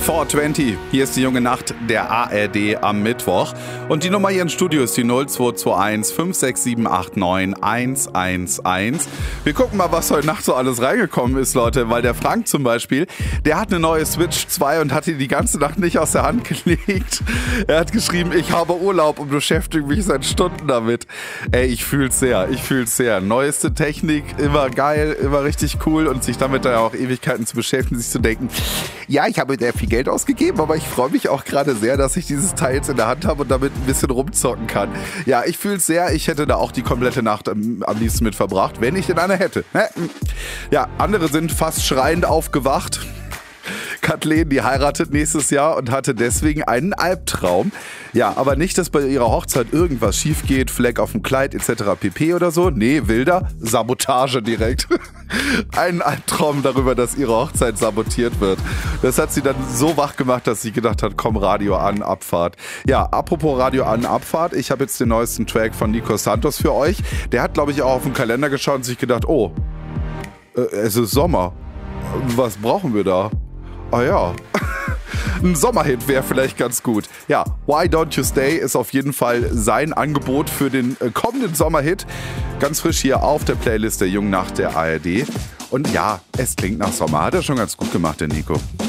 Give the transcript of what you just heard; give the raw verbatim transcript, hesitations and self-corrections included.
vierhundertzwanzig, hier ist die junge Nacht der A R D am Mittwoch. Und die Nummer hier im Studio ist die null zwei zwei eins fünf sechs sieben acht neun eins eins eins. Wir gucken mal, was heute Nacht so alles reingekommen ist, Leute. Weil der Frank zum Beispiel, der hat eine neue Switch zwei und hat die die ganze Nacht nicht aus der Hand gelegt. Er hat geschrieben, ich habe Urlaub und beschäftige mich seit Stunden damit. Ey, ich fühl's sehr, ich fühl's sehr. Neueste Technik, immer geil, immer richtig cool und sich damit da auch Ewigkeiten zu beschäftigen, sich zu denken, ja, ich habe sehr viel Geld ausgegeben, aber ich freue mich auch gerade sehr, dass ich dieses Teil jetzt in der Hand habe und damit ein bisschen rumzocken kann. Ja, ich fühle es sehr. Ich hätte da auch die komplette Nacht am, am liebsten mit verbracht, wenn ich denn eine hätte. Ja, andere sind fast schreiend aufgewacht. Kathleen, die heiratet nächstes Jahr und hatte deswegen einen Albtraum. Ja, aber nicht, dass bei ihrer Hochzeit irgendwas schief geht, Fleck auf dem Kleid et cetera pp. Oder so. Nee, wilder, Sabotage direkt. Einen Albtraum darüber, dass ihre Hochzeit sabotiert wird. Das hat sie dann so wach gemacht, dass sie gedacht hat, komm, Radio an, Abfahrt. Ja, apropos Radio an, Abfahrt. Ich habe jetzt den neuesten Track von Nico Santos für euch. Der hat, glaube ich, auch auf den Kalender geschaut und sich gedacht, oh, äh, es ist Sommer. Was brauchen wir da? Ah ja, ein Sommerhit wäre vielleicht ganz gut. Ja, Why Don't You Stay ist auf jeden Fall sein Angebot für den kommenden Sommerhit. Ganz frisch hier auf der Playlist der jungen Nacht der A R D. Und ja, es klingt nach Sommer. Hat er schon ganz gut gemacht, der Nico.